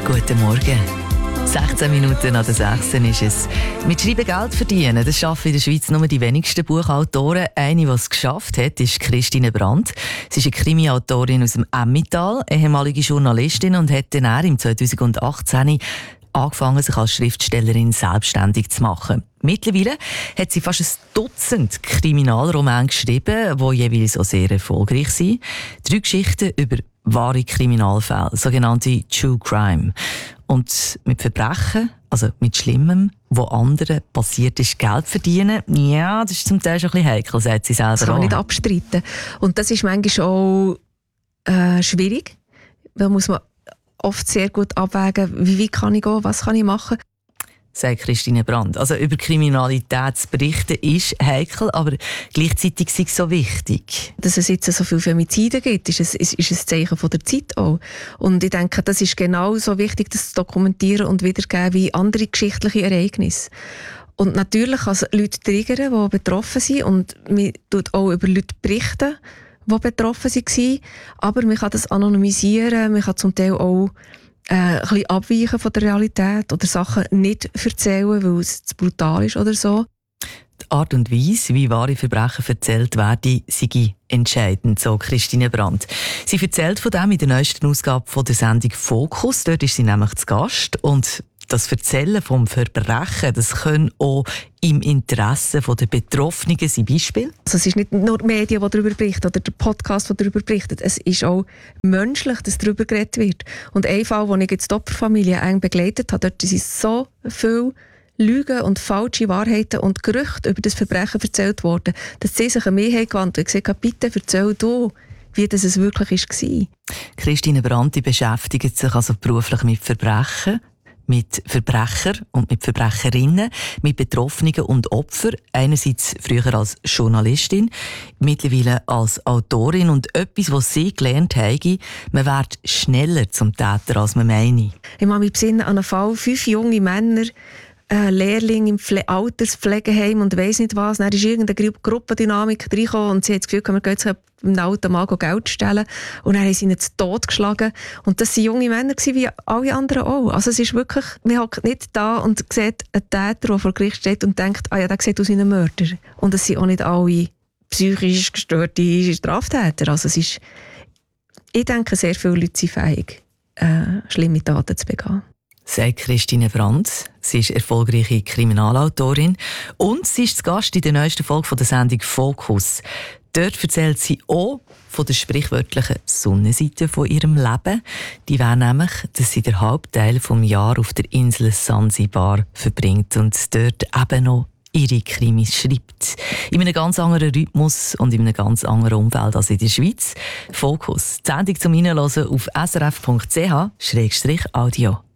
Guten Morgen. 16 Minuten an der 6. ist es. Mit Schreiben Geld verdienen, das schaffen in der Schweiz nur die wenigsten Buchautoren. Eine, die es geschafft hat, ist Christine Brandt. Sie ist eine Krimi-Autorin aus dem Emmental, ehemalige Journalistin und hat dann im 2018 angefangen, sich als Schriftstellerin selbstständig zu machen. Mittlerweile hat sie fast ein Dutzend Kriminalromane geschrieben, die jeweils auch sehr erfolgreich sind. 3 Geschichten über wahre Kriminalfälle, sogenannte True Crime. Und mit Verbrechen, also mit Schlimmem, wo anderen passiert ist, Geld verdienen, ja, das ist zum Teil schon ein bisschen heikel, sagt sie selber. Das kann man nicht abstreiten. Und das ist manchmal auch schwierig. Da muss man oft sehr gut abwägen, wie weit kann ich gehen, was kann ich machen. Sagt Christine Brandt. Also über Kriminalität zu berichten ist heikel, aber gleichzeitig ist es so wichtig. Dass es jetzt so viele Femizide gibt, ist ein Zeichen von der Zeit auch. Und ich denke, das ist genauso wichtig, das zu dokumentieren und wiedergeben wie andere geschichtliche Ereignisse. Und natürlich kann es Leute triggern, die betroffen sind, und man tut auch über Leute berichten, die betroffen waren. Aber man kann das anonymisieren, man kann zum Teil auch ein bisschen abweichen von der Realität oder Sachen nicht erzählen, weil es zu brutal ist oder so. Die Art und Weise, wie wahre Verbrechen erzählt werden, sei entscheidend, so Christine Brandt. Sie erzählt von dem in der neuesten Ausgabe von der Sendung «Fokus». Dort ist sie nämlich zu Gast. Und das Erzählen vom Verbrechen, das können auch im Interesse der Betroffenen sein. Beispiel? Also es ist nicht nur die Medien, die darüber berichten, oder der Podcast, der darüber berichtet. Es ist auch menschlich, dass darüber geredet wird. Und ein Fall, den ich jetzt die Opferfamilie eng begleitet habe, dort sind so viele Lügen und falsche Wahrheiten und Gerüchte über das Verbrechen erzählt worden, dass sie sich an mich gewandt haben und gesagt haben, bitte erzähl du, wie das es wirklich war. Christine Brandt beschäftigt sich also beruflich mit Verbrechen, mit Verbrechern und mit Verbrecherinnen, mit Betroffenen und Opfern. Einerseits früher als Journalistin, mittlerweile als Autorin. Und etwas, was sie gelernt habe, man wird schneller zum Täter, als man meine. Ich mache mich besinnen an einen Fall, 5 junge Männer, Lehrling im Alterspflegeheim und weiss nicht was. Dann ist irgendeine Gruppendynamik reingekommen und sie hat das Gefühl, wir gehen jetzt einem alten Mann Geld stellen. Und dann haben sie ihn zu Tod geschlagen. Und das waren junge Männer wie alle anderen auch. Also es ist wirklich, man hockt nicht da und sieht einen Täter, der vor Gericht steht und denkt, der sieht aus wie ein Mörder. Und es sind auch nicht alle psychisch gestörte Straftäter. Also es ist, ich denke, sehr viele Leute sind fähig, schlimme Taten zu begehen. Sagt Christine Brandt. Sie ist erfolgreiche Kriminalautorin und sie ist zu Gast in der neuesten Folge von der Sendung «Fokus». Dort erzählt sie auch von der sprichwörtlichen Sonnenseite von ihrem Leben. Die wäre nämlich, dass sie den Hauptteil des Jahres auf der Insel Sansibar verbringt und dort eben noch ihre Krimis schreibt. In einem ganz anderen Rhythmus und in einem ganz anderen Umfeld als in der Schweiz. «Fokus». Die Sendung zum Hinhören auf srf.ch/audio.